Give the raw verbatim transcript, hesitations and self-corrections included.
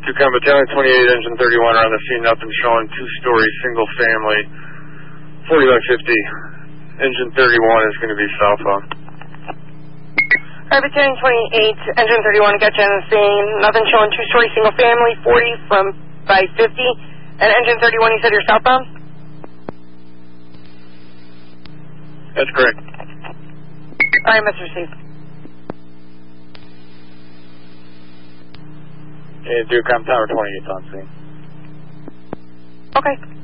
Ducom Battalion twenty-eight, engine thirty-one are on the scene, nothing showing, two-story, single family, forty by fifty. Engine thirty-one is going to be southbound. Alright, Battalion twenty-eight, engine thirty-one, got you on the scene, nothing showing, two-story, single family, forty from by fifty. And engine thirty-one, you said you're southbound? That's correct. Alright, Mister Steve. Yeah, Ducom Tower twenty-eight on scene. Okay.